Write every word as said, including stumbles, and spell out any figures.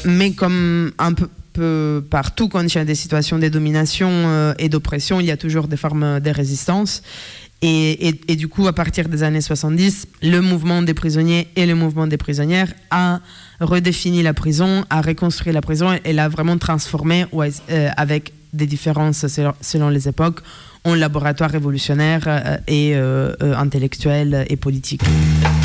mais comme un peu, peu partout, quand il y a des situations de domination euh, et d'oppression, il y a toujours des formes de résistance. Et, et, et du coup, à partir des années soixante-dix, le mouvement des prisonniers et le mouvement des prisonnières a redéfini la prison, a reconstruit la prison et l'a vraiment transformée ouais, euh, avec des différences selon, selon les époques, en laboratoire révolutionnaire euh, et euh, euh, intellectuel et politique.